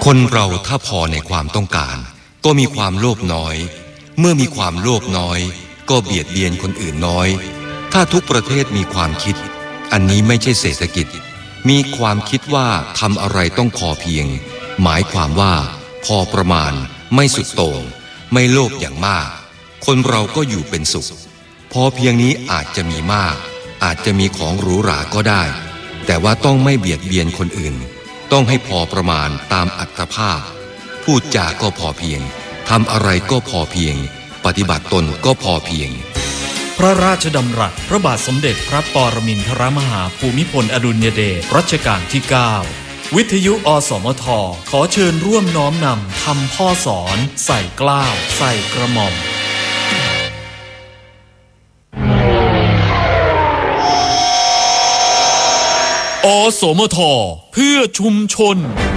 คนเราถ้าพอในความต้องการก็มีความโลภน้อยเมื่อมีความโลภน้อยก็เบียดเบียนคนอื่นน้อยถ้าทุกประเทศมีความคิดอันนี้ไม่ใช่เศรษฐกิจมีความคิดว่าทำอะไรต้องพอเพียงหมายความว่าพอประมาณไม่สุดโต่งไม่โลภอย่างมากคนเราก็อยู่เป็นสุขพอเพียงนี้อาจจะมีมากอาจจะมีของหรูหราก็ได้แต่ว่าต้องไม่เบียดเบียนคนอื่นต้องให้พอประมาณตามอัตภาพพูดจาก็พอเพียงทำอะไรก็พอเพียงปฏิบัติตนก็พอเพียงพระราชดำรัสพระบาทสมเด็จพระปรมินทรมหาภูมิพลอดุลยเดชรัชกาลที่ 9 วิทยุอสมทขอเชิญร่วมน้อมนำคำพ่อสอนใส่เกล้าใส่กระหม่อมอสมทเพื่อชุมชน